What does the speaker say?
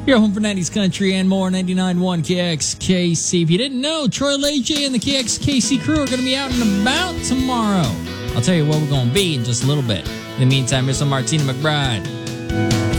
Your home for 90s country and more, 99.1 KXKC. If you didn't know, Troy Leger and the KXKC crew are going to be out and about tomorrow. I'll tell you where we're going to be in just a little bit. In the meantime, here's some Martina McBride.